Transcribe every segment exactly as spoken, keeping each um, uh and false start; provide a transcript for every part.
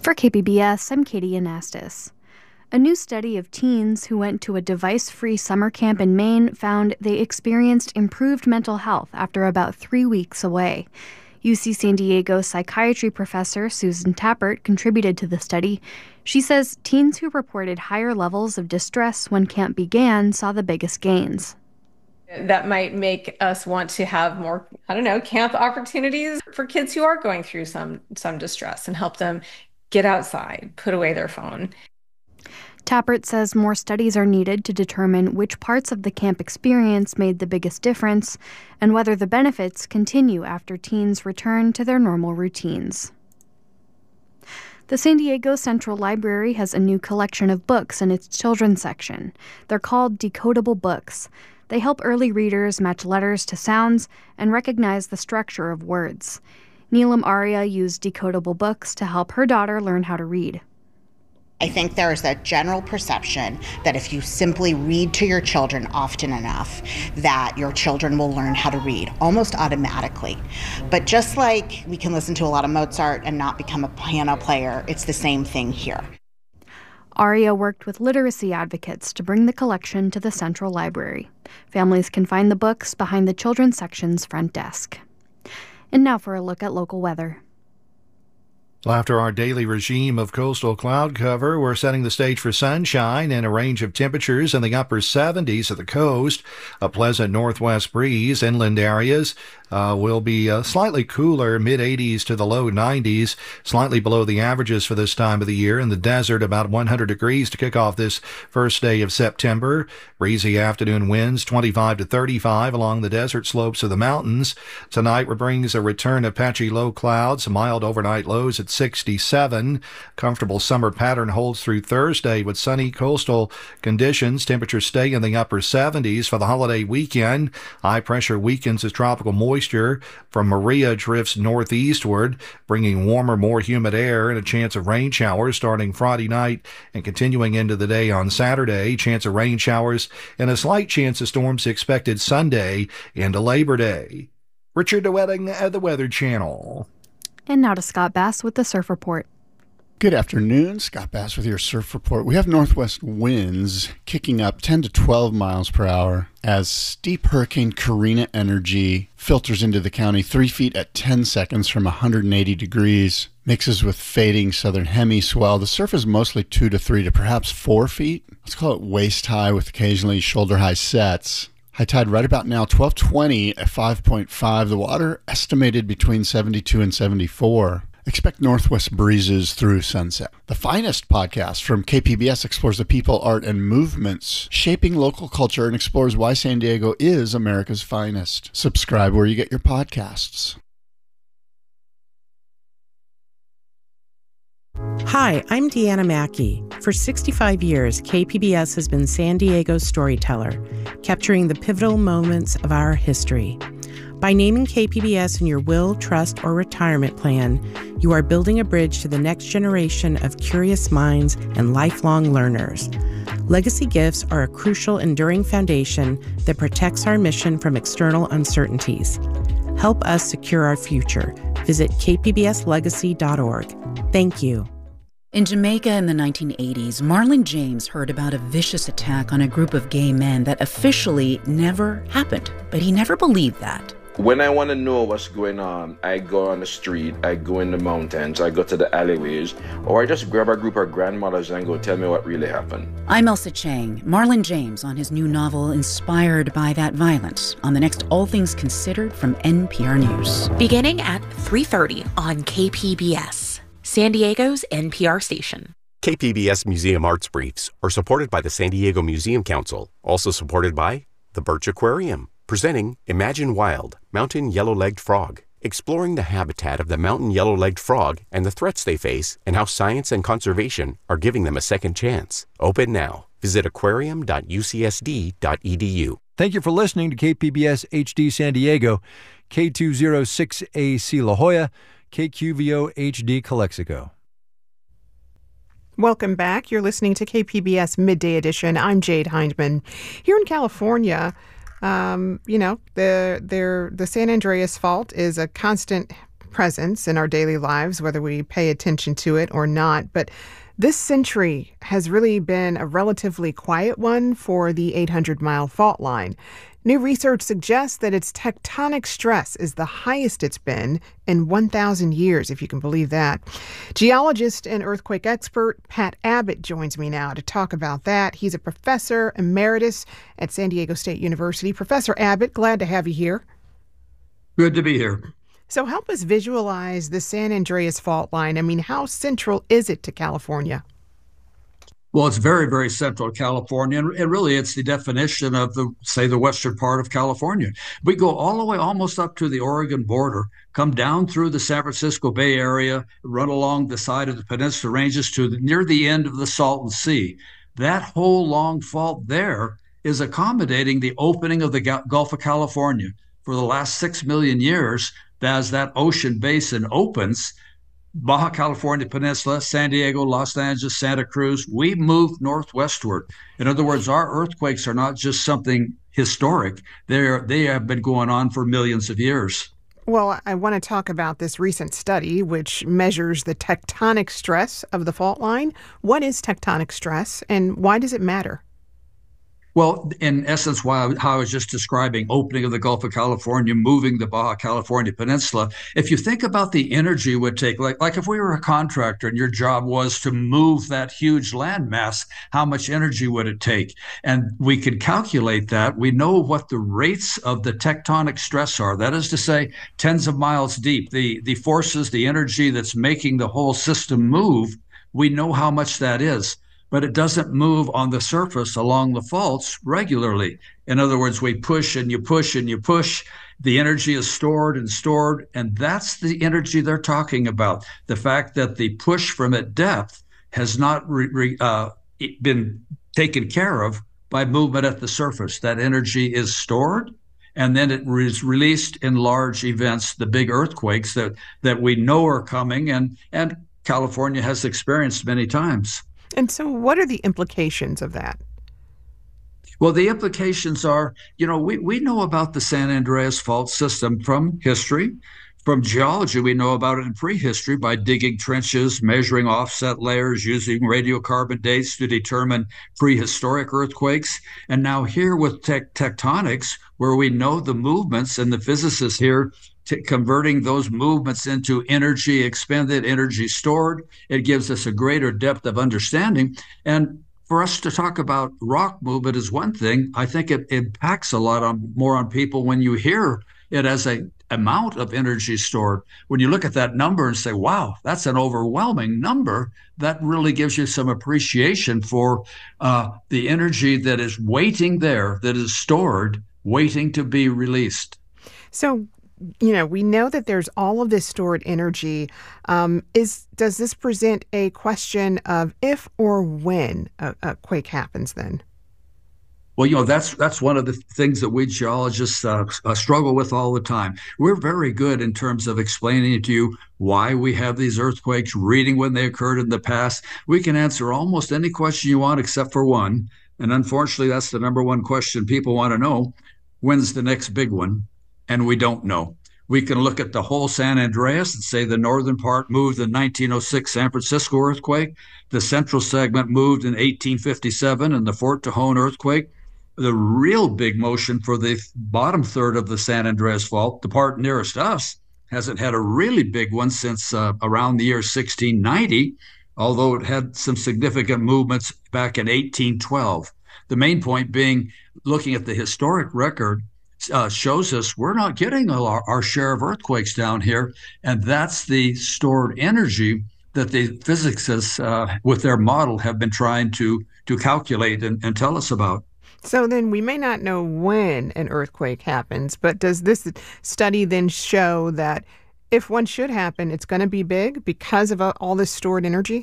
For K P B S, I'm Katie Anastas. A new study of teens who went to a device-free summer camp in Maine found they experienced improved mental health after about three weeks away. U C San Diego psychiatry professor Susan Tappert contributed to the study. She says teens who reported higher levels of distress when camp began saw the biggest gains. That might make us want to have more, I don't know, camp opportunities for kids who are going through some some distress and help them get outside, put away their phone. Tappert says more studies are needed to determine which parts of the camp experience made the biggest difference and whether the benefits continue after teens return to their normal routines. The San Diego Central Library has a new collection of books in its children's section. They're called decodable books. They help early readers match letters to sounds and recognize the structure of words. Neelam Arya used decodable books to help her daughter learn how to read. I think there is a general perception that if you simply read to your children often enough, that your children will learn how to read almost automatically. But just like we can listen to a lot of Mozart and not become a piano player, it's the same thing here. Arya worked with literacy advocates to bring the collection to the Central Library. Families can find the books behind the children's section's front desk. And now for a look at local weather. After our daily regime of coastal cloud cover, we're setting the stage for sunshine and a range of temperatures in the upper seventies at the coast. A pleasant northwest breeze. Inland areas uh, will be uh, slightly cooler, mid-eighties to the low nineties, slightly below the averages for this time of the year. In the desert, about one hundred degrees to kick off this first day of September. Breezy afternoon winds, twenty-five to thirty-five along the desert slopes of the mountains. Tonight brings a return of patchy low clouds, mild overnight lows at sixty-seven. Comfortable summer pattern holds through Thursday with sunny coastal conditions. Temperatures stay in the upper seventies for the holiday weekend. High pressure weakens as tropical moisture from Maria drifts northeastward, bringing warmer, more humid air and a chance of rain showers starting Friday night and continuing into the day on Saturday. Chance of rain showers and a slight chance of storms expected Sunday into Labor Day. Richard DeWetting at the Weather Channel. And now to Scott Bass with the Surf Report. Good afternoon, Scott Bass with your Surf Report. We have northwest winds kicking up ten to twelve miles per hour as steep Hurricane Carina energy filters into the county three feet at ten seconds from one hundred eighty degrees, mixes with fading southern hemi swell. The surf is mostly two to three to perhaps four feet. Let's call it waist high with occasionally shoulder high sets. High tide right about now, twelve twenty at five point five. The water estimated between seventy-two and seventy-four. Expect northwest breezes through sunset. The Finest podcast from K P B S explores the people, art, and movements shaping local culture and explores why San Diego is America's finest. Subscribe where you get your podcasts. Hi, I'm Deanna Mackey. For sixty-five years, K P B S has been San Diego's storyteller, capturing the pivotal moments of our history. By naming K P B S in your will, trust, or retirement plan, you are building a bridge to the next generation of curious minds and lifelong learners. Legacy gifts are a crucial, enduring foundation that protects our mission from external uncertainties. Help us secure our future. Visit k p b s legacy dot org. Thank you. In Jamaica in the nineteen eighties, Marlon James heard about a vicious attack on a group of gay men that officially never happened, but he never believed that. When I want to know what's going on, I go on the street, I go in the mountains, I go to the alleyways, or I just grab a group of grandmothers and go tell me what really happened. I'm Elsa Chang, Marlon James on his new novel inspired by that violence on the next All Things Considered from N P R News. Beginning at three thirty on K P B S, San Diego's N P R station. K P B S Museum Arts Briefs are supported by the San Diego Museum Council, also supported by the Birch Aquarium, presenting Imagine Wild, Mountain Yellow-Legged Frog, exploring the habitat of the mountain yellow-legged frog and the threats they face and how science and conservation are giving them a second chance. Open now. Visit aquarium dot u c s d dot e d u. Thank you for listening to K P B S H D San Diego, K two oh six A C La Jolla, K Q V O H D Calexico. Welcome back. You're listening to K P B S Midday Edition. I'm Jade Hindman. Here in California, um, you know, the, the, the San Andreas Fault is a constant presence in our daily lives, whether we pay attention to it or not. But this century has really been a relatively quiet one for the eight hundred mile fault line. New research suggests that its tectonic stress is the highest it's been in one thousand years, if you can believe that. Geologist and earthquake expert Pat Abbott joins me now to talk about that. He's a professor emeritus at San Diego State University. Professor Abbott, glad to have you here. Good to be here. So help us visualize the San Andreas fault line. I mean, how central is it to California? Well, it's very, very central to California, and really it's the definition of the, say, the western part of California. We go all the way almost up to the Oregon border, come down through the San Francisco Bay Area, run along the side of the Peninsula Ranges to the, near the end of the Salton Sea. That whole long fault there is accommodating the opening of the Gulf of California. For the last six million years, as that ocean basin opens, Baja California Peninsula, San Diego, Los Angeles, Santa Cruz, we moved northwestward. In other words, our earthquakes are not just something historic. They're, they have been going on for millions of years. Well, I want to talk about this recent study, which measures the tectonic stress of the fault line. What is tectonic stress, and why does it matter? Well, in essence, while how I was just describing opening of the Gulf of California, moving the Baja California Peninsula, if you think about the energy it would take, like, like if we were a contractor and your job was to move that huge landmass, how much energy would it take? And we could calculate that. We know what the rates of the tectonic stress are. That is to say, tens of miles deep, the, the forces, the energy that's making the whole system move, we know how much that is. But it doesn't move on the surface along the faults regularly. In other words, we push and you push and you push. The energy is stored and stored, and that's the energy they're talking about. The fact that the push from at depth has not re, re, uh, been taken care of by movement at the surface. That energy is stored, and then it is released in large events, the big earthquakes that, that we know are coming, and, and California has experienced many times. And so what are the implications of that? Well, the implications are, you know, we, we know about the San Andreas fault system from history. From geology, we know about it in prehistory by digging trenches, measuring offset layers, using radiocarbon dates to determine prehistoric earthquakes. And now here with te- tectonics, where we know the movements, and the physicists here T- converting those movements into energy expended, energy stored. It gives us a greater depth of understanding. And for us to talk about rock movement is one thing. I think it impacts a lot on more on people when you hear it as a amount of energy stored. When you look at that number and say, wow, that's an overwhelming number, that really gives you some appreciation for uh, the energy that is waiting there, that is stored, waiting to be released. So, you know, we know that there's all of this stored energy. Um, is does this present a question of if or when a, a quake happens then? Well, you know, that's that's one of the things that we geologists uh, uh, struggle with all the time. We're very good in terms of explaining to you why we have these earthquakes, reading when they occurred in the past. We can answer almost any question you want except for one. And unfortunately, that's the number one question people want to know. When's the next big one? And we don't know. We can look at the whole San Andreas and say the northern part moved in nineteen oh six San Francisco earthquake. The central segment moved in eighteen fifty-seven in the Fort Tejon earthquake. The real big motion for the bottom third of the San Andreas fault, the part nearest us, hasn't had a really big one since uh, around the year sixteen ninety, although it had some significant movements back in eighteen twelve. The main point being, looking at the historic record, Uh, shows us we're not getting our, our share of earthquakes down here, and that's the stored energy that the physicists uh, with their model have been trying to to calculate and, and tell us about. So then we may not know when an earthquake happens, but does this study then show that if one should happen, it's going to be big because of uh, all this stored energy?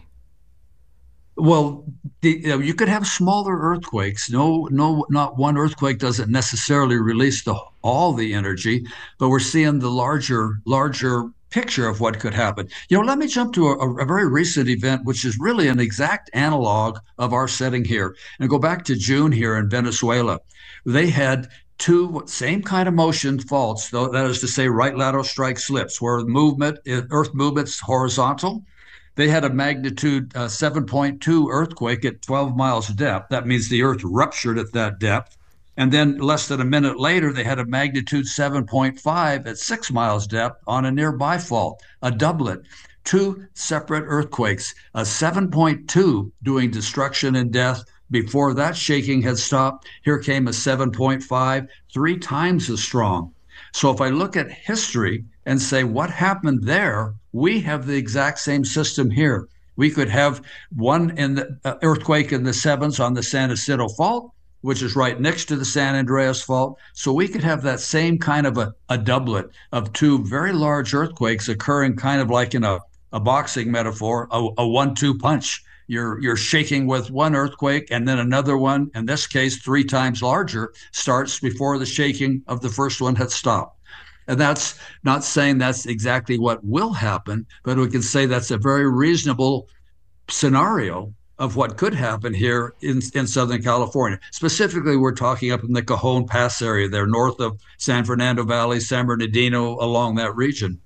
Well, the, you know, you could have smaller earthquakes. No, no, not one earthquake doesn't necessarily release the, all the energy, but we're seeing the larger, larger picture of what could happen. You know, let me jump to a, a very recent event, which is really an exact analog of our setting here, and go back to June here in Venezuela. They had two same kind of motion faults, though, that is to say right lateral strike slips, where movement, earth movement's horizontal. They had a magnitude uh, seven point two earthquake at twelve miles depth. That means the earth ruptured at that depth. And then less than a minute later, they had a magnitude seven point five at six miles depth on a nearby fault, a doublet. Two separate earthquakes, a seven point two doing destruction and death. Before that shaking had stopped, here came a seven point five, three times as strong. So if I look at history and say what happened there, we have the exact same system here. We could have one in the uh, earthquake in the sevens on the San Jacinto Fault, which is right next to the San Andreas Fault. So we could have that same kind of a, a doublet of two very large earthquakes occurring kind of like in a, a boxing metaphor, a, a one two punch. You're you're shaking with one earthquake, and then another one, in this case, three times larger, starts before the shaking of the first one had stopped. And that's not saying that's exactly what will happen, but we can say that's a very reasonable scenario of what could happen here in, in Southern California. Specifically, we're talking up in the Cajon Pass area there, north of San Fernando Valley, San Bernardino, along that region.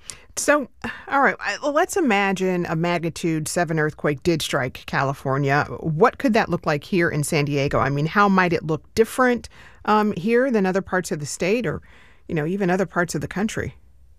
So, all right, let's imagine a magnitude seven earthquake did strike California. What could that look like here in San Diego? I mean, how might it look different um, here than other parts of the state, or, you know, even other parts of the country?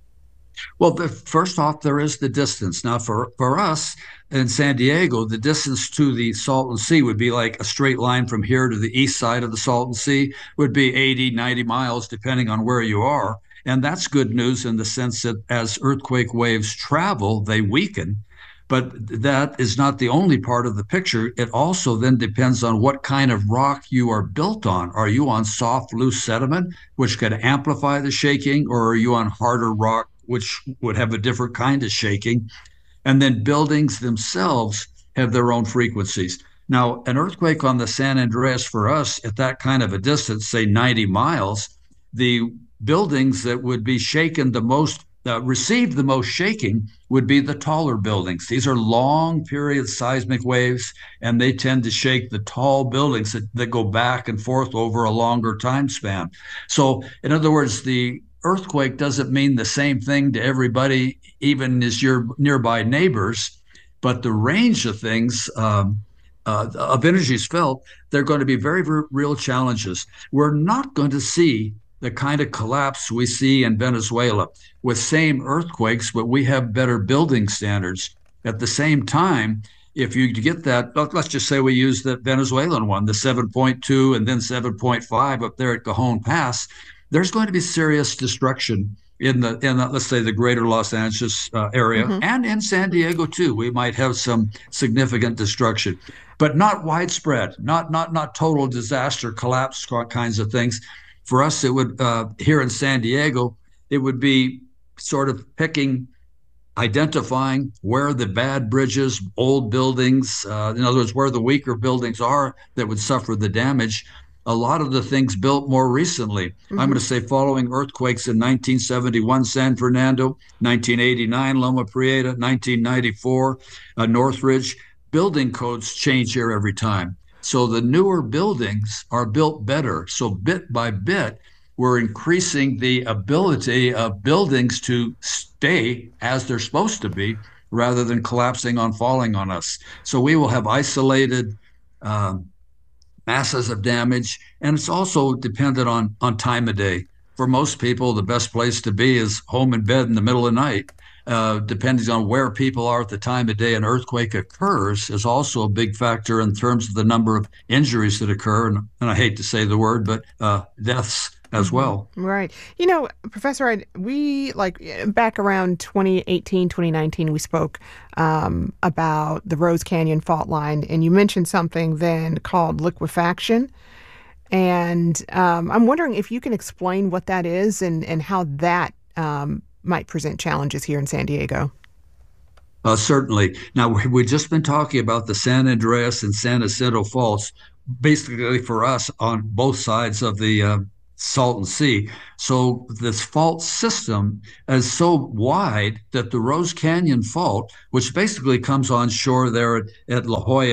Well, the, first off, there is the distance. Now, for, for us in San Diego, the distance to the Salton Sea would be like a straight line from here to the east side of the Salton Sea, would be eighty, ninety miles, depending on where you are. And that's good news in the sense that as earthquake waves travel, they weaken. But that is not the only part of the picture. It also then depends on what kind of rock you are built on. Are you on soft, loose sediment, which could amplify the shaking, or are you on harder rock, which would have a different kind of shaking? And then buildings themselves have their own frequencies. Now, an earthquake on the San Andreas for us at that kind of a distance, say ninety miles, the buildings that would be shaken the most, uh, received the most shaking, would be the taller buildings. These are long period seismic waves, and they tend to shake the tall buildings that, that go back and forth over a longer time span. So, in other words, the earthquake doesn't mean the same thing to everybody, even as your nearby neighbors, but the range of things um, uh, of energies felt, they're going to be very, very real challenges. We're not going to see the kind of collapse we see in Venezuela with same earthquakes, but we have better building standards. At the same time, if you get that, let's just say we use the Venezuelan one, the seven point two and then seven point five up there at Cajon Pass, there's going to be serious destruction in the, in the, let's say, the greater Los Angeles uh, area, mm-hmm. and in San Diego too. We might have some significant destruction, but not widespread, not not not total disaster, collapse kinds of things. For us, it would, uh, here in San Diego, it would be sort of picking, identifying where the bad bridges, old buildings, uh, in other words, where the weaker buildings are that would suffer the damage. A lot of the things built more recently, mm-hmm. I'm going to say following earthquakes in nineteen seventy-one, San Fernando, nineteen eighty-nine, Loma Prieta, nineteen ninety-four, uh, Northridge, building codes change here every time. So the newer buildings are built better. So bit by bit, we're increasing the ability of buildings to stay as they're supposed to be, rather than collapsing on falling on us. So we will have isolated um, masses of damage, and it's also dependent on, on time of day. For most people, the best place to be is home in bed in the middle of the night. Uh, depending on where people are at the time of day an earthquake occurs is also a big factor in terms of the number of injuries that occur. And, and I hate to say the word, but uh, deaths as well. Right. You know, Professor, I, we like back around twenty eighteen, twenty nineteen, we spoke um, about the Rose Canyon fault line, and you mentioned something then called liquefaction. And um, I'm wondering if you can explain what that is and, and how that um, might present challenges here in San Diego. Uh, certainly. Now, we've just been talking about the San Andreas and San Jacinto faults, basically for us on both sides of the uh, Salton Sea. So this fault system is so wide that the Rose Canyon fault, which basically comes on shore there at, at La Jolla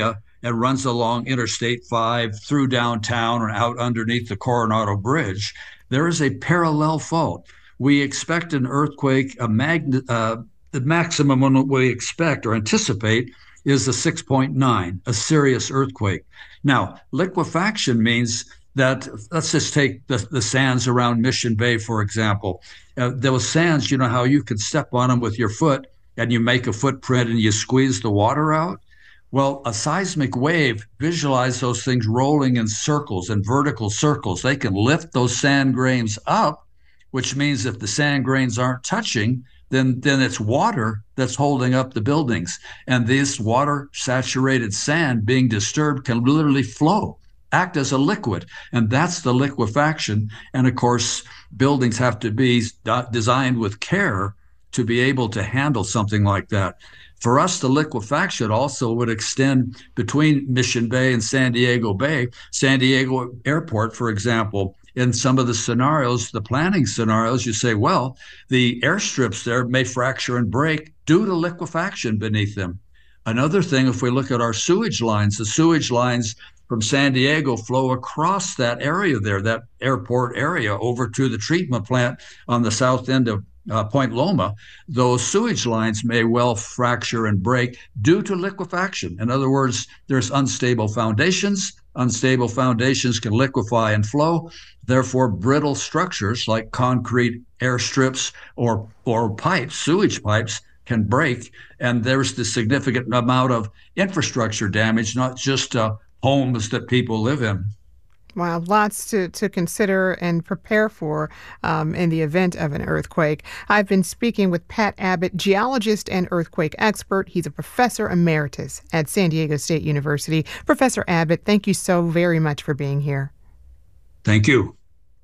and runs along Interstate five through downtown and out underneath the Coronado Bridge, there is a parallel fault. We expect an earthquake, a magn- uh, the maximum one we expect or anticipate is a six point nine, a serious earthquake. Now, liquefaction means that, let's just take the, the sands around Mission Bay, for example. Uh, those sands, you know how you can step on them with your foot and you make a footprint and you squeeze the water out? Well, a seismic wave, visualize those things rolling in circles and vertical circles. They can lift those sand grains up, which means if the sand grains aren't touching, then, then it's water that's holding up the buildings. And this water-saturated sand being disturbed can literally flow, act as a liquid, and that's the liquefaction. And of course, buildings have to be designed with care to be able to handle something like that. For us, the liquefaction also would extend between Mission Bay and San Diego Bay. San Diego Airport, for example, in some of the scenarios, the planning scenarios, you say, well, the airstrips there may fracture and break due to liquefaction beneath them. Another thing, if we look at our sewage lines, the sewage lines from San Diego flow across that area there, that airport area, over to the treatment plant on the south end of uh, Point Loma. Those sewage lines may well fracture and break due to liquefaction. In other words, there's unstable foundations. Unstable foundations can liquefy and flow. Therefore, brittle structures like concrete airstrips or, or pipes, sewage pipes, can break. And there's the significant amount of infrastructure damage, not just uh, homes that people live in. Wow, lots to, to consider and prepare for um, in the event of an earthquake. I've been speaking with Pat Abbott, geologist and earthquake expert. He's a professor emeritus at San Diego State University. Professor Abbott, thank you so very much for being here. Thank you.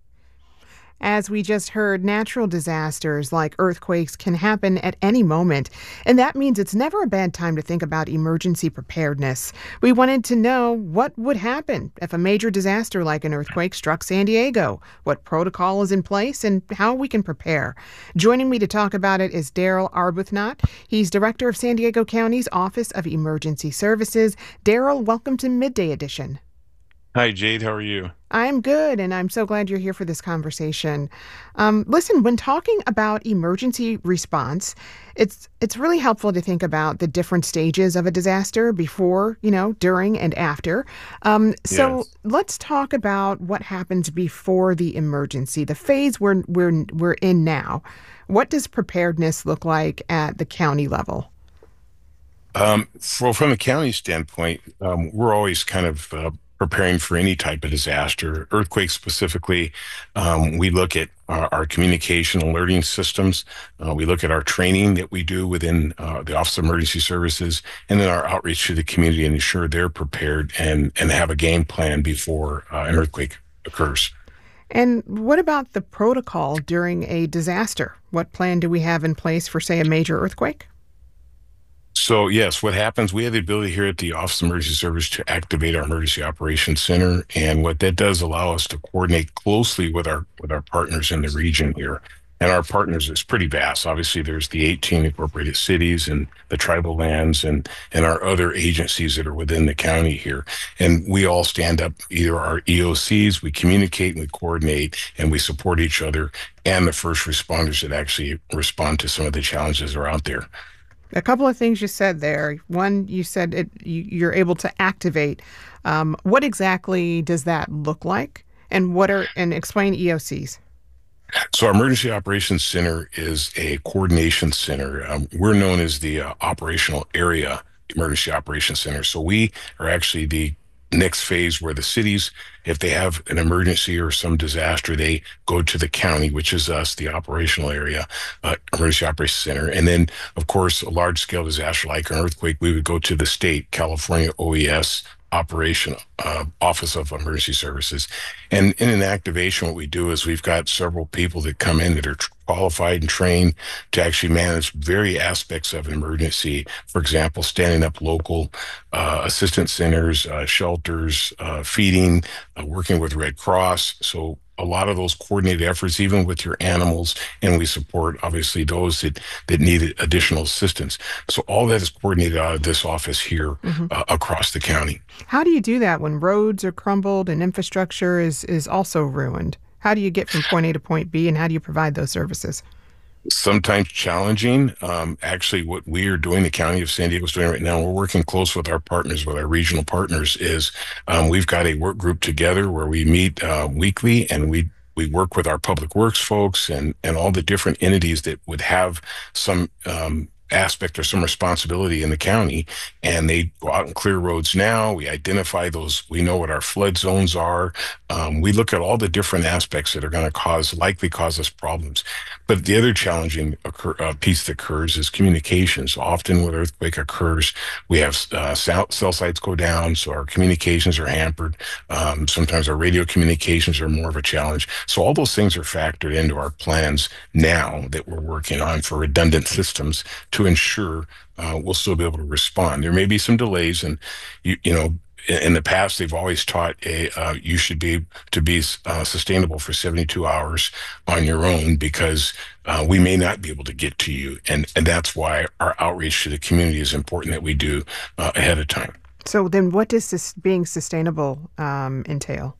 As we just heard, natural disasters like earthquakes can happen at any moment, and that means it's never a bad time to think about emergency preparedness. We wanted to know what would happen if a major disaster like an earthquake struck San Diego, what protocol is in place, and how we can prepare. Joining me to talk about it is Daryl Arbuthnot. He's director of San Diego County's Office of Emergency Services. Daryl, welcome to Midday Edition. Hi, Jade. How are you? I'm good, and I'm so glad you're here for this conversation. Um, listen, when talking about emergency response, it's it's really helpful to think about the different stages of a disaster before, you know, during, and after. Um, so yes. Let's talk about what happens before the emergency, the phase we're we're we're in now. What does preparedness look like at the county level? Um, for, from the county standpoint, um, we're always kind of uh, preparing for any type of disaster. Earthquakes specifically, um, we look at our, our communication alerting systems. Uh, we look at our training that we do within uh, the Office of Emergency Services, and then our outreach to the community and ensure they're prepared and, and have a game plan before uh, an earthquake occurs. And what about the protocol during a disaster? What plan do we have in place for, say, a major earthquake? So yes, what happens, we have the ability here at the Office of Emergency Service to activate our Emergency Operations Center. And what that does allow us to coordinate closely with our with our partners in the region here. And our partners is pretty vast. Obviously, there's the eighteen incorporated cities and the tribal lands and, and our other agencies that are within the county here. And we all stand up, either our E O Cs, we communicate and we coordinate and we support each other and the first responders that actually respond to some of the challenges that are out there. A couple of things you said there. One, you said it, you, you're able to activate. Um, what exactly does that look like? And what are and explain E O Cs. So our Emergency Operations Center is a coordination center. Um, we're known as the uh, Operational Area Emergency Operations Center. So we are actually the next phase where the cities, if they have an emergency or some disaster, they go to the county, which is us, the operational area, uh, Emergency Operations Center. And then, of course, a large-scale disaster like an earthquake, we would go to the state, California O E S, Operation uh, Office of Emergency Services. And in an activation, what we do is we've got several people that come in that are qualified and trained to actually manage various aspects of an emergency. For example, standing up local uh, assistance centers, uh, shelters, uh, feeding, uh, working with Red Cross. So a lot of those coordinated efforts, even with your animals, and we support obviously those that, that need additional assistance. So all that is coordinated out of this office here mm-hmm. uh, across the county. How do you do that when roads are crumbled and infrastructure is, is also ruined? How do you get from point A to point B, and how do you provide those services? Sometimes challenging. Um, actually, what we are doing, the County of San Diego is doing right now, we're working close with our partners, with our regional partners, is um, we've got a work group together where we meet uh, weekly, and we we work with our public works folks and, and all the different entities that would have some um, aspect or some responsibility in the county, and they go out and clear roads now. We identify those. We know what our flood zones are. Um, we look at all the different aspects that are going to cause, likely cause us problems. But the other challenging occur, uh, piece that occurs is communications. Often when earthquake occurs, we have uh, cell, cell sites go down, so our communications are hampered. Um, sometimes our radio communications are more of a challenge. So all those things are factored into our plans now that we're working on for redundant systems to ensure uh, we'll still be able to respond. There may be some delays, and you, you know, in, in the past they've always taught a uh, you should be to be uh, sustainable for seventy-two hours on your own, because uh, we may not be able to get to you, and and that's why our outreach to the community is important that we do uh, ahead of time. So then, what does this being sustainable um, entail?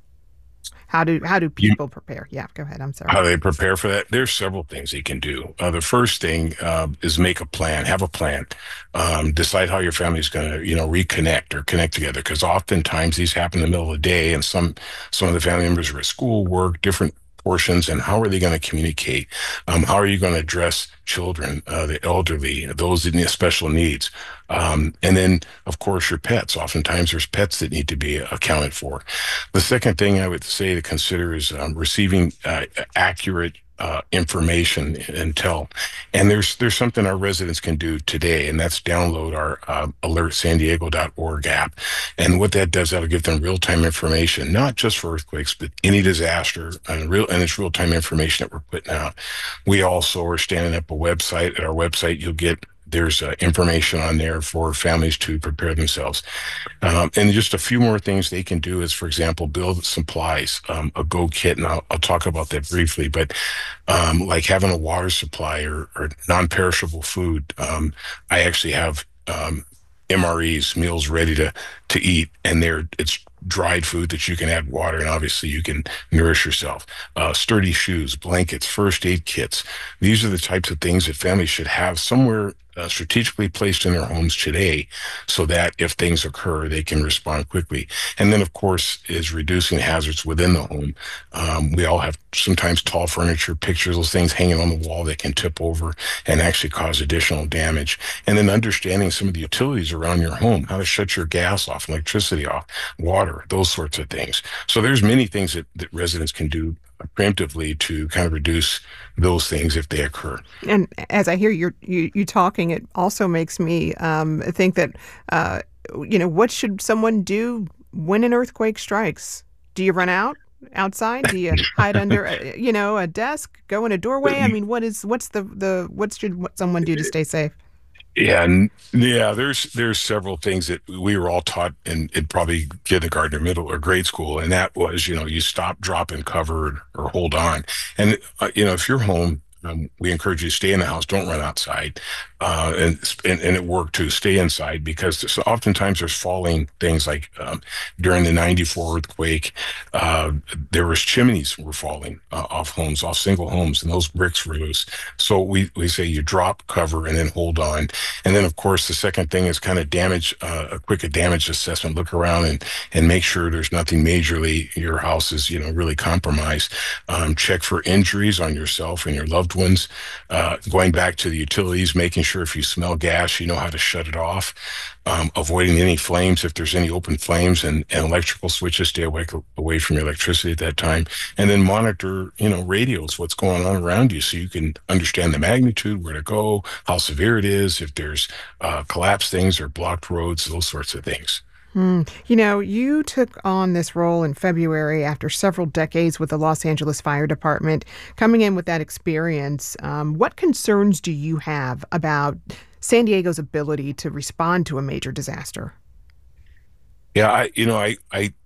How do how do people you, prepare? Yeah, go ahead. I'm sorry. How they prepare for that? There's several things they can do. Uh, the first thing uh, is make a plan. Have a plan. Um, decide how your family's going to, you know, reconnect or connect together. Because oftentimes these happen in the middle of the day, and some some of the family members are at school, work, different portions, and how are they going to communicate? Um, how are you going to address children, uh, the elderly, those that need special needs? Um, and then, of course, your pets. Oftentimes there's pets that need to be accounted for. The second thing I would say to consider is um, receiving uh, accurate Uh, information and intel. And there's there's something our residents can do today, and that's download our uh, alert san diego dot org app. And what that does, that'll give them real-time information, not just for earthquakes, but any disaster, and real and it's real-time information that we're putting out. We also are standing up a website. At our website, you'll get There's uh, information on there for families to prepare themselves. Um, and just a few more things they can do is, for example, build supplies, um, a Go kit, and I'll, I'll talk about that briefly, but um, like having a water supply or, or non-perishable food. Um, I actually have um, M R Es, meals ready to, to eat, and they're it's dried food that you can add water, and obviously you can nourish yourself. Uh, sturdy shoes, blankets, first aid kits. These are the types of things that families should have somewhere uh, strategically placed in their homes today, so that if things occur, they can respond quickly. And then, of course, is reducing hazards within the home. Um, we all have sometimes tall furniture, pictures, those things hanging on the wall that can tip over and actually cause additional damage. And then understanding some of the utilities around your home, how to shut your gas off, electricity off, water, those sorts of things. So there's many things that, that residents can do preemptively to kind of reduce those things if they occur. And as I hear you're, you you talking, it also makes me um, think that, uh, you know, what should someone do when an earthquake strikes? Do you run out outside? Do you hide under, a, you know, a desk, go in a doorway? I mean, what is what's the, the what should what someone do to stay safe? Yeah, and yeah, there's there's several things that we were all taught in, in probably kindergarten or middle or grade school, and that was, you know, you stop, drop, and cover or hold on. And uh, you know, if you're home, um, we encourage you to stay in the house, don't run outside, uh, and, and and at work too, stay inside, because there's, oftentimes there's falling things like um, during the ninety-four earthquake, uh, there was chimneys were falling uh, off homes, off single homes, and those bricks were loose. So we, we say you drop, cover, and then hold on. And then, of course, the second thing is kind of damage, uh, a quick damage assessment, look around and, and make sure there's nothing majorly, your house is, you know, really compromised. Um, check for injuries on yourself and your loved ones. Uh, going back to the utilities, making sure if you smell gas, you know how to shut it off. Um, avoiding any flames if there's any open flames, and, and electrical switches, stay away, away from your electricity at that time. And then monitor, you know, radios, what's going on around you, so you can understand the magnitude, where to go, how severe it is, if there's uh, collapsed things or blocked roads, those sorts of things. Hmm. You know, you took on this role in February after several decades with the Los Angeles Fire Department. Coming in with that experience, um, what concerns do you have about San Diego's ability to respond to a major disaster? Yeah, I, you know, I, I,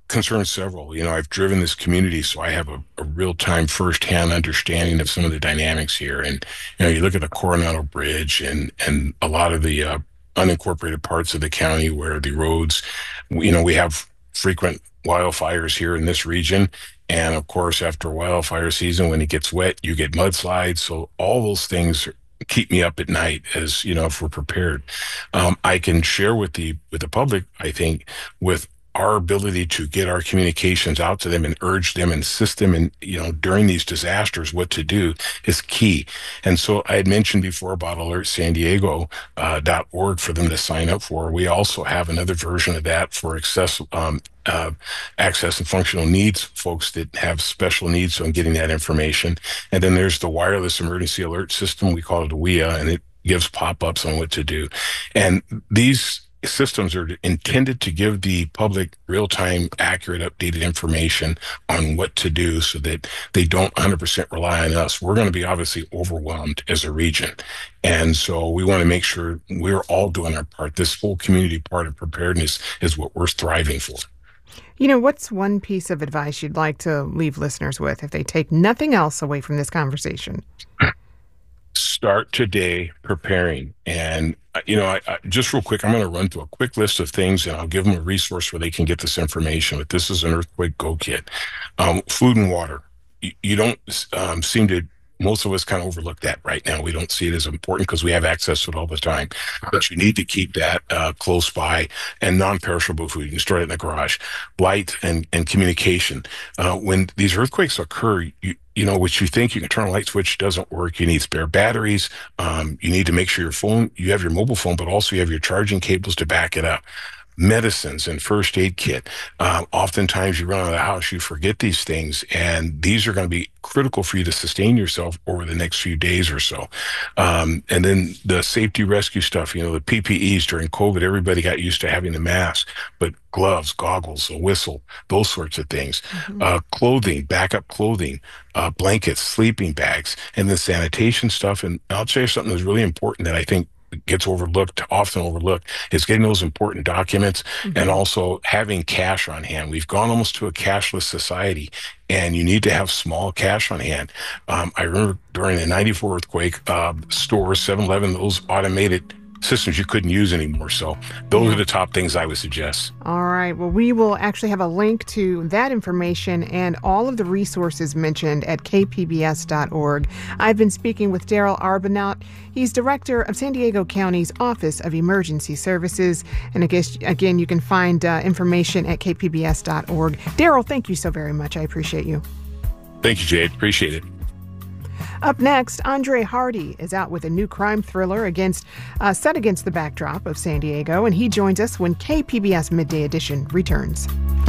concerns several. You know, I've driven this community, so I have a, a real-time, first-hand understanding of some of the dynamics here. And, you know, you look at the Coronado Bridge and and a lot of the uh, unincorporated parts of the county where the roads, you know, we have frequent wildfires here in this region. And of course, after wildfire season, when it gets wet, you get mudslides. So all those things keep me up at night, as you know, if we're prepared. Um, I can share with the with the public, I think, with our ability to get our communications out to them and urge them and assist them in, you know, during these disasters, what to do is key. And so I had mentioned before about alert san diego dot org for them to sign up for. We also have another version of that for access, um, uh, access and functional needs folks that have special needs on getting that information. And then there's the wireless emergency alert system. We call it W I A, and it gives pop-ups on what to do. And these systems are intended to give the public real-time, accurate, updated information on what to do so that they don't one hundred percent rely on us. We're going to be obviously overwhelmed as a region. And so we want to make sure we're all doing our part. This whole community part of preparedness is what we're striving for. You know, what's one piece of advice you'd like to leave listeners with if they take nothing else away from this conversation? Start today preparing. And, you know, I, I, just real quick, I'm going to run through a quick list of things, and I'll give them a resource where they can get this information. But this is an Earthquake Go Kit. Um, food and water. You, you don't um, seem to, most of us kind of overlook that right now. We don't see it as important because we have access to it all the time. But you need to keep that uh, close by. And non-perishable food, you can store it in the garage. Light and, and communication. Uh, when these earthquakes occur, you, you know, what you think you can turn a light switch doesn't work. You need spare batteries. Um, you need to make sure your phone, you have your mobile phone, but also you have your charging cables to back it up. Medicines and first aid kit. Uh, oftentimes you run out of the house, you forget these things, and these are going to be critical for you to sustain yourself over the next few days or so. Um, and then the safety rescue stuff, you know, the P P Es during COVID, everybody got used to having the mask, but gloves, goggles, a whistle, those sorts of things. Mm-hmm. Uh, clothing, backup clothing, uh, blankets, sleeping bags, and the sanitation stuff. And I'll tell you something that's really important that I think gets overlooked, often overlooked, is getting those important documents mm-hmm. and also having cash on hand. We've gone almost to a cashless society, and you need to have small cash on hand. Um, I remember during the ninety-four earthquake, uh, stores, seven eleven, those automated systems you couldn't use anymore. So those yeah. are the top things I would suggest. All right. Well, we will actually have a link to that information and all of the resources mentioned at k p b s dot org. I've been speaking with Daryl Arbuthnot. He's director of San Diego County's Office of Emergency Services. And I guess, again, you can find uh, information at k p b s dot org. Daryl, thank you so very much. I appreciate you. Thank you, Jade. Appreciate it. Up next, Andre Hardy is out with a new crime thriller against uh, set against the backdrop of San Diego, and he joins us when K P B S Midday Edition returns.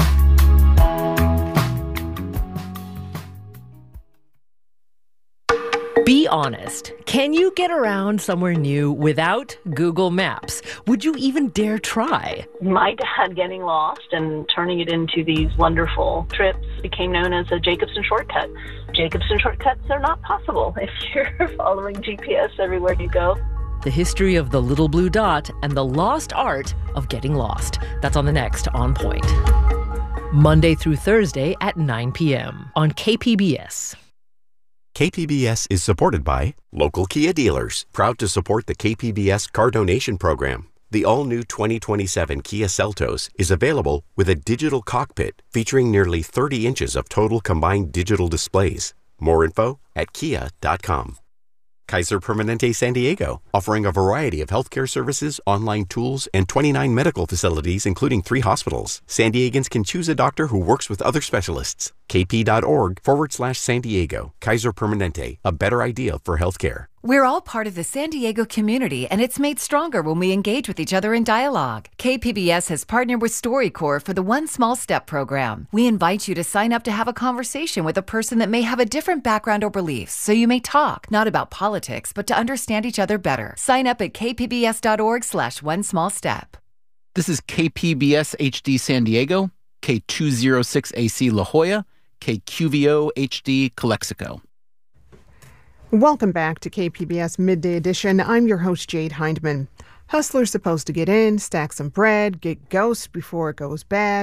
Be honest. Can you get around somewhere new without Google Maps? Would you even dare try? My dad getting lost and turning it into these wonderful trips became known as a Jacobson shortcut. Jacobson shortcuts are not possible if you're following G P S everywhere you go. The history of the little blue dot and the lost art of getting lost. That's on the next On Point. Monday through Thursday at nine p.m. on K P B S. K P B S is supported by local Kia dealers, proud to support the K P B S car donation program. The all-new twenty twenty-seven Kia Seltos is available with a digital cockpit featuring nearly thirty inches of total combined digital displays. More info at kia dot com. Kaiser Permanente San Diego, offering a variety of healthcare services, online tools, and twenty-nine medical facilities, including three hospitals. San Diegans can choose a doctor who works with other specialists. kp.org forward slash San Diego. Kaiser Permanente, a better idea for healthcare. We're all part of the San Diego community, and it's made stronger when we engage with each other in dialogue. K P B S has partnered with StoryCorps for the One Small Step program. We invite you to sign up to have a conversation with a person that may have a different background or beliefs, so you may talk, not about politics, but to understand each other better. Sign up at kpbs.org slash one small step. This is K P B S H D San Diego, K two oh six A C La Jolla, K Q V O H D Calexico. Welcome back to K P B S Midday Edition. I'm your host, Jade Hindman. Hustlers supposed to get in, stack some bread, get ghost before it goes bad.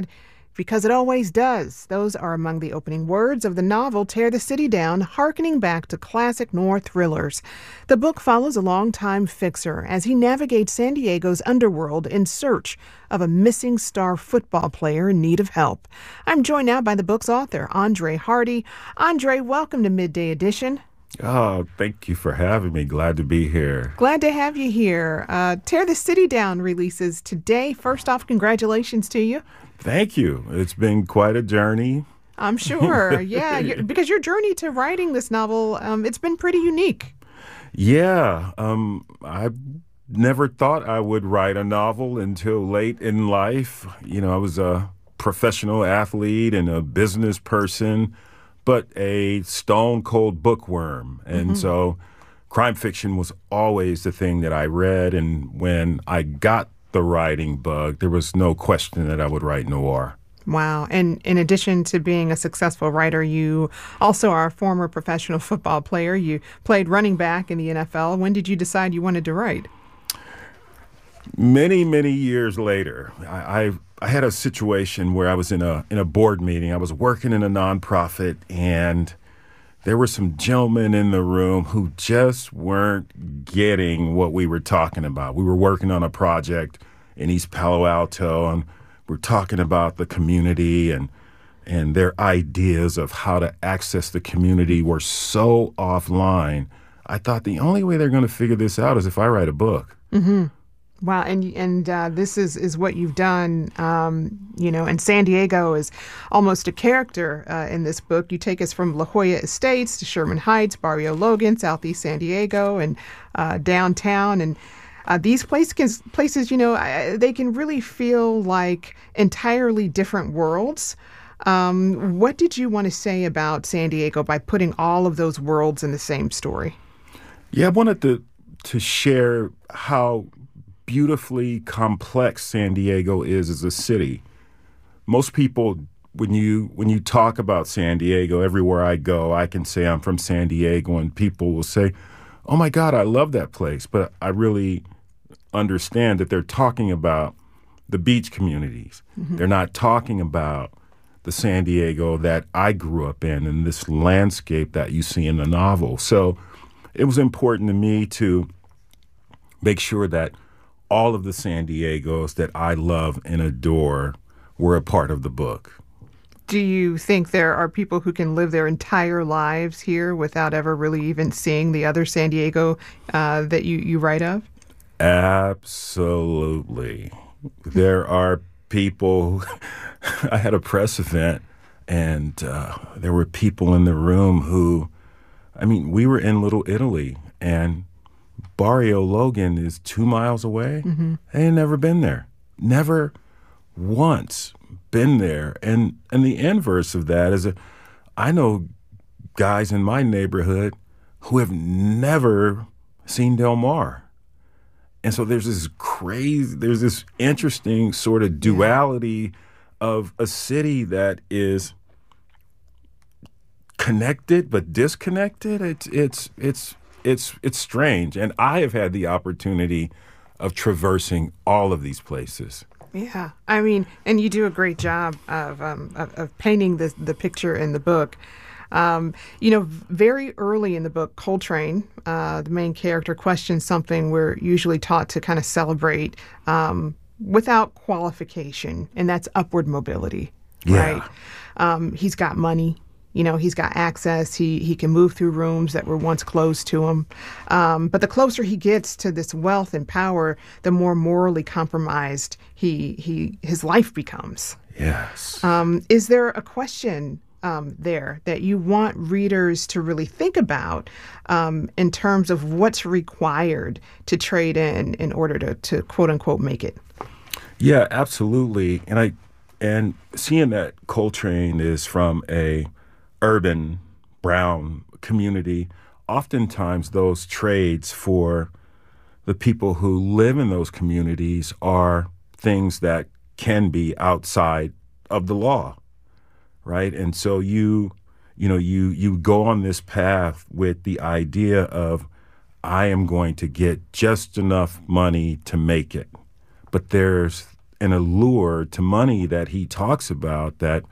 because it always does. Those are among the opening words of the novel Tear the City Down, harkening back to classic noir thrillers. The book follows a longtime fixer as he navigates San Diego's underworld in search of a missing star football player in need of help. I'm joined now by the book's author, Andre Hardy. Andre, welcome to Midday Edition. Oh, thank you for having me. Glad to be here. Glad to have you here. Uh, Tear the City Down releases today. First off, congratulations to you. Thank you. It's been quite a journey. I'm sure. Yeah, you, because your journey to writing this novel, um, it's been pretty unique. Yeah. Um, I never thought I would write a novel until late in life. You know, I was a professional athlete and a business person, but a stone-cold bookworm. And mm-hmm. so crime fiction was always the thing that I read. And when I got the writing bug, there was no question that I would write noir. Wow. And in addition to being a successful writer, you also are a former professional football player. You played running back in the N F L. When did you decide you wanted to write? Many, many years later. I, I I had a situation where I was in a in a board meeting. I was working in a nonprofit, and there were some gentlemen in the room who just weren't getting what we were talking about. We were working on a project in East Palo Alto, and we're talking about the community, and and their ideas of how to access the community were so offline. I thought the only way they're going to figure this out is if I write a book. Mm-hmm. Wow, and and uh, this is, is what you've done, um, you know, and San Diego is almost a character uh, in this book. You take us from La Jolla Estates to Sherman Heights, Barrio Logan, Southeast San Diego, and uh, downtown. And uh, these place can, places, you know, I, they can really feel like entirely different worlds. Um, what did you want to say about San Diego by putting all of those worlds in the same story? Yeah, I wanted to to share how beautifully complex San Diego is as a city. Most people, when you when you talk about San Diego, everywhere I go, I can say I'm from San Diego, and people will say, "Oh my God, I love that place." But I really understand that they're talking about the beach communities. Mm-hmm. They're not talking about the San Diego that I grew up in and this landscape that you see in the novel. So it was important to me to make sure that all of the San Diegos that I love and adore were a part of the book. Do you think there are people who can live their entire lives here without ever really even seeing the other San Diego uh, that you, you write of? Absolutely. There are people. I had a press event, and uh, there were people in the room who, I mean, we were in Little Italy, and Barrio Logan is two miles away. Mm-hmm. They had never been there. Never once been there. And and the inverse of that is, a, I know guys in my neighborhood who have never seen Del Mar. And so there's this crazy, there's this interesting sort of duality of a city that is connected but disconnected. It's it's it's It's it's strange, and I have had the opportunity of traversing all of these places. Yeah, I mean, and you do a great job of um, of, of painting the the picture in the book. Um, you know, very early in the book, Coltrane, uh, the main character, questions something we're usually taught to kind of celebrate um, without qualification, and that's upward mobility. Yeah. Right? Um, he's got money. You know, he's got access. He he can move through rooms that were once closed to him. Um, but the closer he gets to this wealth and power, the more morally compromised he he his life becomes. Yes. Um, is there a question um, there that you want readers to really think about um, in terms of what's required to trade in in order to, to quote unquote make it? Yeah, absolutely. And I and seeing that Coltrane is from a urban brown community, oftentimes those trades for the people who live in those communities are things that can be outside of the law, right? And so you, you know, you you go on this path with the idea of, I am going to get just enough money to make it. But there's an allure to money that he talks about, that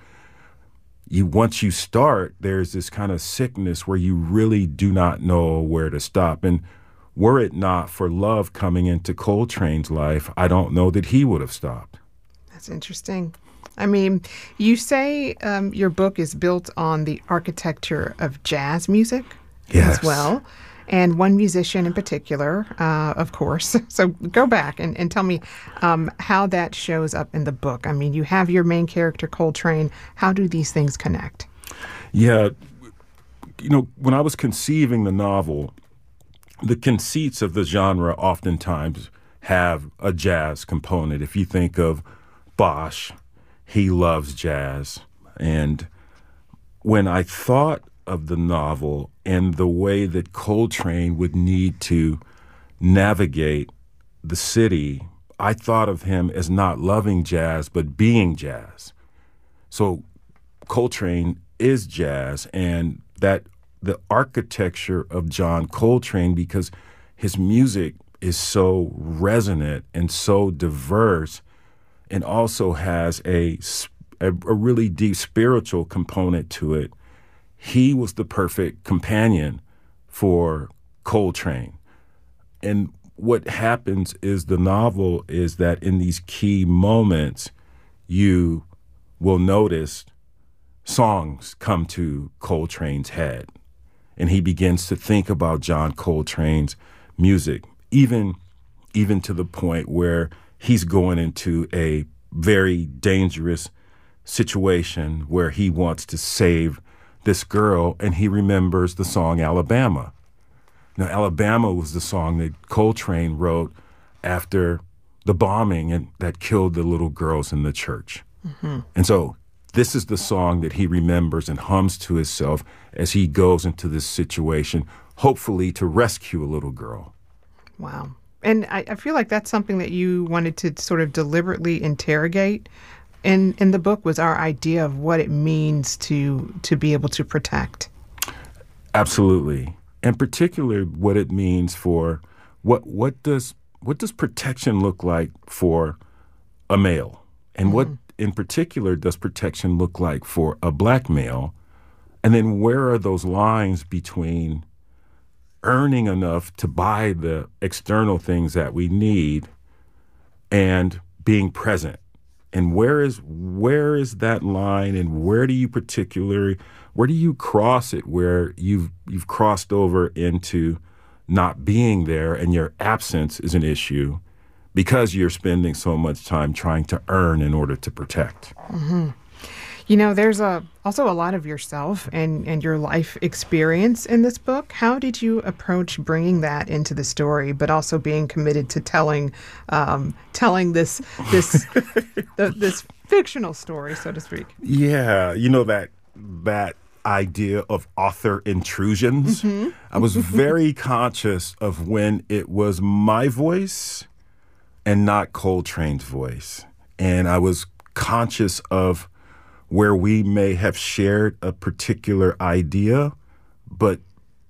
you once you start, there's this kind of sickness where you really do not know where to stop. And were it not for love coming into Coltrane's life, I don't know that he would have stopped. That's interesting. I mean, you say um, your book is built on the architecture of jazz music yes. as well, and one musician in particular, uh, of course. So go back and, and tell me um, how that shows up in the book. I mean, you have your main character, Coltrane. How do these things connect? Yeah. You know, when I was conceiving the novel, the conceits of the genre oftentimes have a jazz component. If you think of Bosch, he loves jazz. And when I thought of the novel and the way that Coltrane would need to navigate the city, I thought of him as not loving jazz, but being jazz. So Coltrane is jazz, and that the architecture of John Coltrane, because his music is so resonant and so diverse, and also has a, a, a really deep spiritual component to it, he was the perfect companion for Coltrane. And what happens is the novel is that in these key moments, you will notice songs come to Coltrane's head. And he begins to think about John Coltrane's music, even, even to the point where he's going into a very dangerous situation where he wants to save this girl, and he remembers the song Alabama. Now, Alabama was the song that Coltrane wrote after the bombing and that killed the little girls in the church. Mm-hmm. And so this is the song that he remembers and hums to himself as he goes into this situation, hopefully to rescue a little girl. Wow. And I, I feel like that's something that you wanted to sort of deliberately interrogate in in the book, was our idea of what it means to to be able to protect. Absolutely. In particular, what it means for what what does what does protection look like for a male? And mm-hmm. what in particular does protection look like for a black male? And then where are those lines between earning enough to buy the external things that we need and being present? And where is where is that line, and where do you particularly where do you cross it, where you've you've crossed over into not being there and your absence is an issue because you're spending so much time trying to earn in order to protect? Mm-hmm. You know, there's a also a lot of yourself and, and your life experience in this book. How did you approach bringing that into the story, but also being committed to telling um, telling this this the, this fictional story, so to speak? Yeah, you know, that that idea of author intrusions. Mm-hmm. I was very conscious of when it was my voice and not Coltrane's voice, and I was conscious of where we may have shared a particular idea, but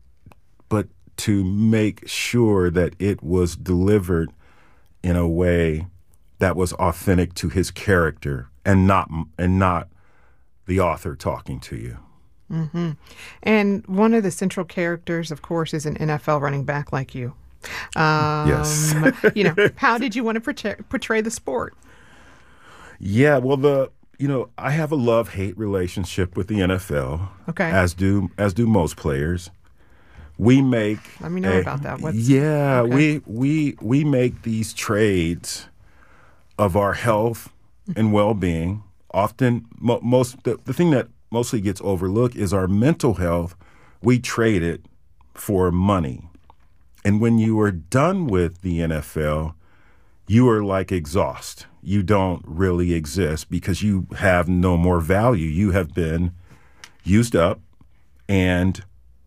but to make sure that it was delivered in a way that was authentic to his character and not and not the author talking to you. Mm-hmm. And one of the central characters, of course, is an N F L running back like you. Um, yes. You know, how did you want to portray, portray the sport? Yeah, well, the you know, I have a love-hate relationship with the N F L. Okay. As do as do most players. We make Let me know a, about that. What's, yeah, okay. we we we make these trades of our health and well-being. Often, mo- most the, the thing that mostly gets overlooked is our mental health. We trade it for money. And when you are done with the N F L, you are like exhaust. You don't really exist because you have no more value. You have been used up, and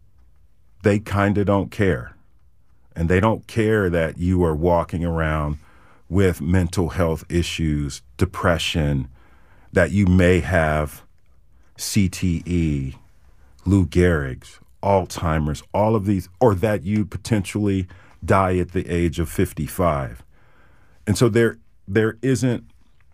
they kind of don't care. And they don't care that you are walking around with mental health issues, depression, that you may have C T E, Lou Gehrig's, Alzheimer's, all of these, or that you potentially die at the age of fifty-five. And so there there isn't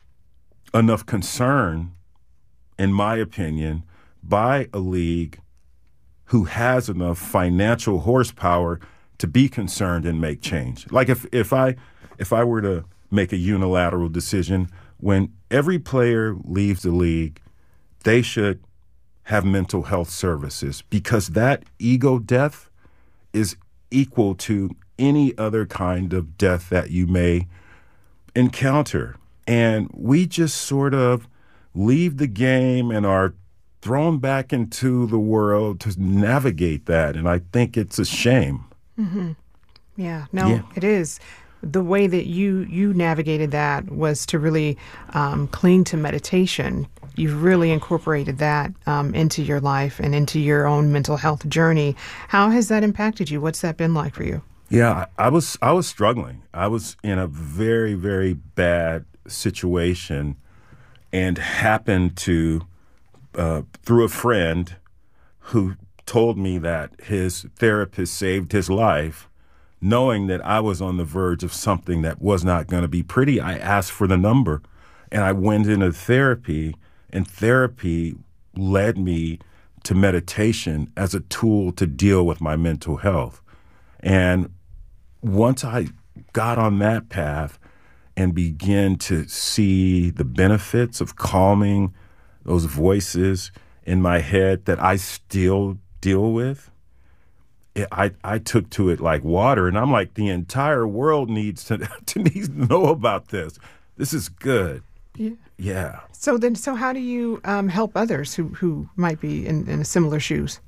enough concern, in my opinion, by a league who has enough financial horsepower to be concerned and make change. Like if, if I if I were to make a unilateral decision, when every player leaves the league, they should have mental health services, because that ego death is equal to any other kind of death that you may encounter. And we just sort of leave the game and are thrown back into the world to navigate that. And I think it's a shame. Mm-hmm. Yeah, no, Yeah. it is. The way that you you navigated that was to really um, cling to meditation. You've really incorporated that um, into your life and into your own mental health journey. How has that impacted you? What's that been like for you? Yeah, I, I was I was struggling. I was in a very, very bad situation, and happened to, uh, through a friend who told me that his therapist saved his life, knowing that I was on the verge of something that was not going to be pretty. I asked for the number, and I went into therapy, and therapy led me to meditation as a tool to deal with my mental health. And once I got on that path and began to see the benefits of calming those voices in my head that I still deal with, it, I, I took to it like water. And I'm like, the entire world needs to, to, needs to know about this. This is good. Yeah. Yeah. So then, so how do you um, help others who, who might be in, in similar shoes?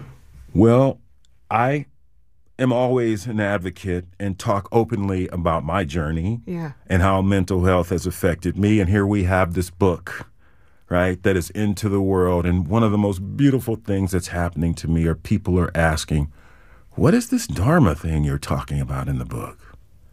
Well, I am always an advocate and talk openly about my journey Yeah. and how mental health has affected me. And here we have this book, right, that is into the world. And one of the most beautiful things that's happening to me are people are asking, what is this Dharma thing you're talking about in the book?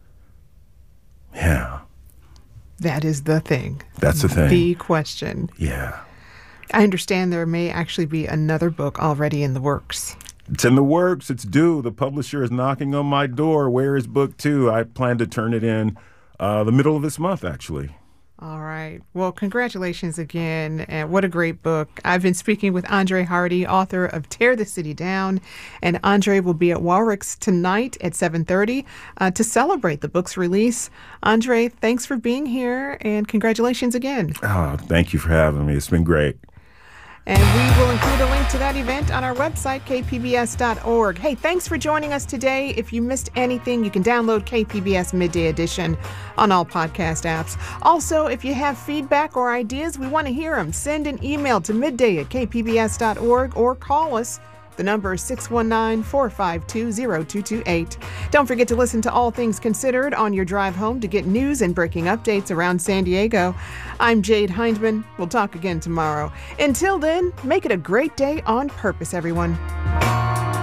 Yeah. That is the thing. That's the thing. The question. Yeah. I understand there may actually be another book already in the works. It's in the works. It's due. The publisher is knocking on my door. Where is book two? I plan to turn it in uh, the middle of this month, actually. All right. Well, congratulations again. And what a great book. I've been speaking with Andre Hardy, author of Tear the City Down. And Andre will be at Warwick's tonight at seven thirty uh, to celebrate the book's release. Andre, thanks for being here and congratulations again. Oh, thank you for having me. It's been great. And we will include a link to that event on our website, k p b s dot org. Hey, thanks for joining us today. If you missed anything, you can download K P B S Midday Edition on all podcast apps. Also, if you have feedback or ideas, we want to hear them. Send an email to midday at k p b s dot org or call us. The number is six one nine, four five two, zero two two eight. Don't forget to listen to All Things Considered on your drive home to get news and breaking updates around San Diego. I'm Jade Hindman. We'll talk again tomorrow. Until then, make it a great day on purpose, everyone.